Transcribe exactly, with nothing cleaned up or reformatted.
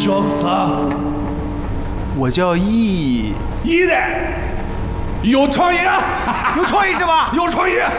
叫啥？ 我叫易。 易的，有创意啊！ 有创意是吧？ 有创意。